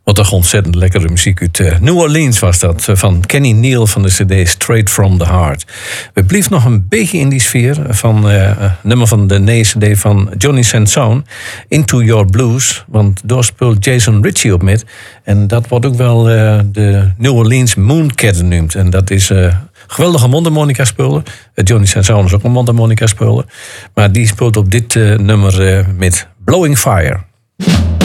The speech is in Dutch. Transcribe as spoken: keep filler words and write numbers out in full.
Wat toch ontzettend lekkere muziek uit uh, New Orleans was dat. Uh, van Kenny Neal van de cd Straight From The Heart. We bleef nog een beetje in die sfeer van uh, nummer van de nieuwe cd van Johnny Sansone. Into Your Blues. Want daar speelt Jason Ritchie op met. En dat wordt ook wel uh, de New Orleans Mooncat genoemd. En dat is uh, geweldige mondharmonica speler. Uh, Johnny Sansone is ook een mondharmonica speler. Maar die speelt op dit uh, nummer uh, met Blowing Fire.